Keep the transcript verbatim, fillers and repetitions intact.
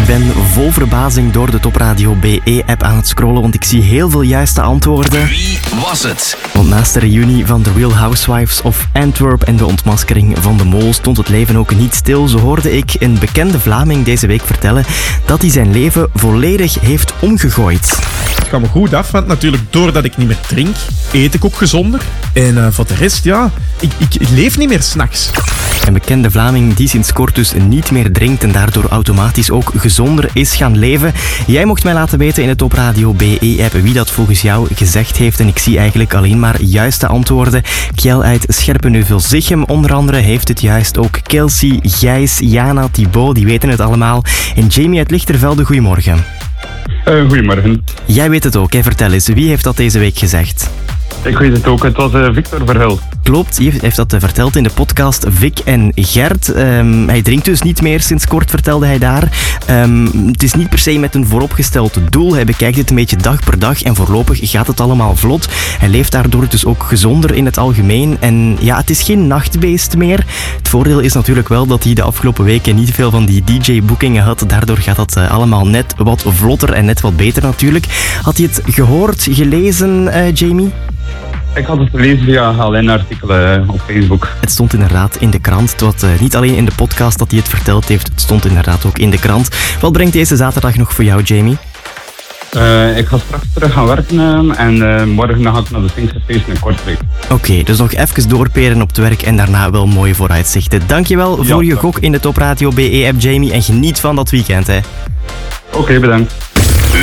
ben vol verbazing door de Top Radio B E-app aan het scrollen, want ik zie heel veel juiste antwoorden. Wie was het? Want naast de reunie van The Real Housewives of Antwerp en de ontmaskering van de mol stond het leven ook niet stil. Zo hoorde ik een bekende Vlaming deze week vertellen dat hij zijn leven volledig heeft omgegooid. Het gaat me goed af, want natuurlijk doordat ik niet meer drink, eet ik ook gezonder. En uh, voor de rest, ja, ik, ik leef niet meer 's nachts. Een bekende Vlaming die sinds kort dus niet meer drinkt en daardoor automatisch ook gezonder is gaan leven. Jij mocht mij laten weten in de Top Radio B E-app wie dat volgens jou gezegd heeft. En ik zie eigenlijk alleen maar juiste antwoorden. Kjell uit Scherpenheuvel-Zichem onder andere heeft het juist. Ook Kelsey, Gijs, Jana, Thibaut, die weten het allemaal. En Jamie uit Lichtervelde, goedemorgen. Uh, goedemorgen. Jij weet het ook, hè? Vertel eens, wie heeft dat deze week gezegd? Ik weet het ook, het was uh, Victor Verhul. Klopt, hij heeft dat verteld in de podcast Vic en Gert. Um, hij drinkt dus niet meer, sinds kort vertelde hij daar. Um, het is niet per se met een vooropgesteld doel. Hij bekijkt het een beetje dag per dag en voorlopig gaat het allemaal vlot. Hij leeft daardoor dus ook gezonder in het algemeen. En ja, het is geen nachtbeest meer. Het voordeel is natuurlijk wel dat hij de afgelopen weken niet veel van die D J-boekingen had. Daardoor gaat dat uh, allemaal net wat vlotter en net wat beter natuurlijk. Had hij het gehoord, gelezen, uh, Jamie? Ik had het gelezen via alleen artikelen uh, op Facebook. Het stond inderdaad in de krant. Het was uh, niet alleen in de podcast dat hij het verteld heeft, het stond inderdaad ook in de krant. Wat brengt deze zaterdag nog voor jou, Jamie? Uh, ik ga straks terug gaan werken uh, en uh, morgen ga ik naar de Pinkse Feest in Kortrijk. Oké, okay, dus nog even doorperen op het werk en daarna wel mooie vooruitzichten. Dankjewel ja, voor je gok in de Top Radio B E-app, Jamie, en geniet van dat weekend, hè. Oké, okay, bedankt.